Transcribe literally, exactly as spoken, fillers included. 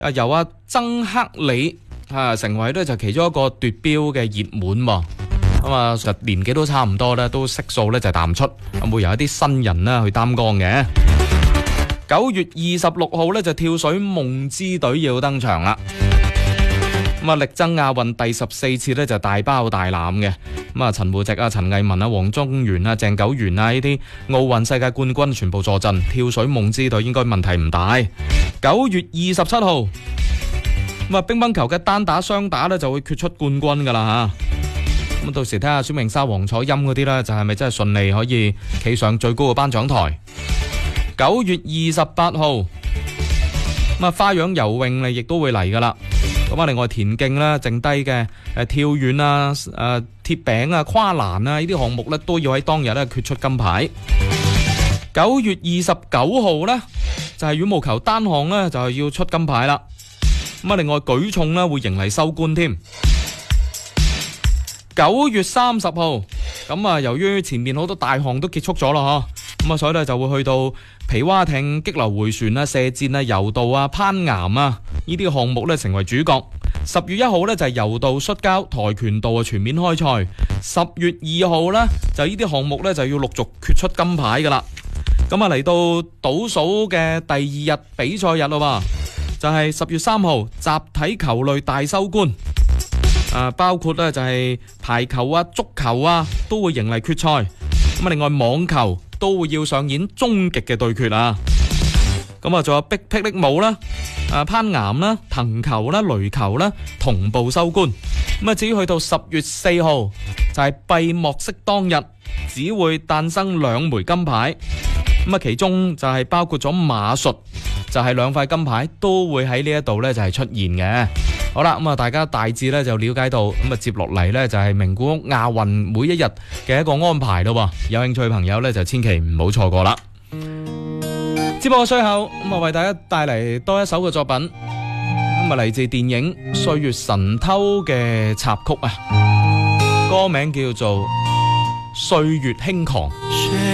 啊由阿曾克里啊成為咧就其中一個奪標嘅熱門喎。咁啊，實年紀都差唔多咧，都悉數咧就淡出，會由一啲新人啦去擔綱嘅。九月二十六號咧就跳水夢之隊要登場啦。咁啊，力爭亞運第十四次咧就大包大攬嘅。咁啊，陳芋汐啊、陳藝文啊、黃宗元啊、鄭九元啊呢啲奧運世界冠軍全部坐鎮，跳水夢之隊應該問題唔大。九月二十七號，咁啊，乒乓球嘅單打雙打咧就會決出冠軍噶啦吓。咁到時睇下孫穎莎、黃楚欽嗰啲咧，就係咪真係順利可以企上最高嘅頒獎台？九月二十八號，咁啊，花樣游泳咧亦都會嚟噶啦。咁啊，另外田徑啦，剩低嘅誒跳遠啊、誒鐵餅啊、跨欄啊呢啲項目咧，都要喺當日咧決出金牌。九月二十九號咧，就係羽毛球單項咧就係要出金牌啦。咁啊，另外舉重咧會迎嚟收官添。九月三十號，咁啊，由於前面好多大項都結束咗啦，嗬，咁啊，所以咧就會去到皮划艇、激流回旋啊、射箭啊、柔道啊、攀岩啊呢啲項目咧成為主角。十月一號咧就係柔道、摔跤、跆拳道啊全面開賽。十月二號咧就呢啲項目咧就要陸續決出金牌噶啦。咁啊，嚟到倒數嘅第二日比賽日咯，就係十月三號集體球類大收官。啊，包括咧就係排球啊、足球啊都會迎嚟決賽。咁啊，另外網球都會要上演終極嘅對決啊。咁啊，仲有霹霹靂舞啦、啊攀岩啦、藤球啦、壘球啦同步收官。咁啊，至於去到十月四號就係閉幕式當日，只會誕生兩枚金牌。咁啊，其中就係包括咗馬術，就係兩塊金牌都會喺呢一度咧就係出現嘅。好啦，咁啊，大家大致咧就了解到，咁啊，接落嚟咧就係名古屋亞運每一日嘅一個安排咯。有興趣嘅朋友咧就千祈唔好錯過啦。節目嘅最後，咁啊為大家帶嚟多一首嘅作品，咁啊嚟自電影《歲月神偷》嘅插曲啊，歌名叫做《歲月輕狂》。